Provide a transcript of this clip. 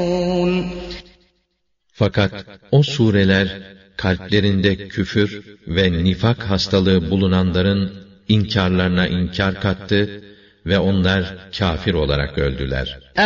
Fakat o sureler kalplerinde küfür ve nifak hastalığı bulunanların inkarlarına inkar kattı ve onlar kafir olarak öldüler.